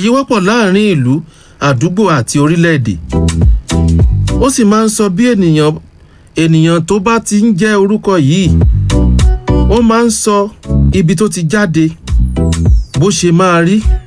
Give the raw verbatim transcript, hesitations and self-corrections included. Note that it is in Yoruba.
yìí wọ́pọ̀ láàrin ìlú àdúgbò àti orílẹ̀-èdè. Ó sì máa ń sọ bí ènìyàn ènìyàn tó bá ti ń jẹ́ orúkọ yìí, ó máa ń sọ ibi tó ti jáde, bó ṣe máa rí